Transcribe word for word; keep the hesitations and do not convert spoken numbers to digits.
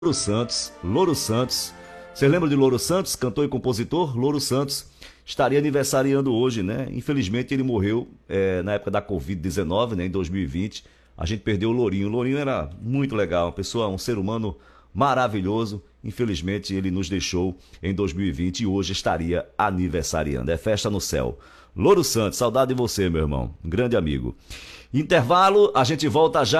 Louro Santos, Louro Santos. Você lembra de Louro Santos, cantor e compositor? Louro Santos estaria aniversariando hoje, né? Infelizmente ele morreu é, na época da covid dezenove, né? Em dois mil e vinte. A gente perdeu o Lourinho. O Lourinho era muito legal, uma pessoa, um ser humano maravilhoso. Infelizmente ele nos deixou em dois mil e vinte e hoje estaria aniversariando. É festa no céu. Louro Santos, saudade de você, meu irmão. Um grande amigo. Intervalo, a gente volta já.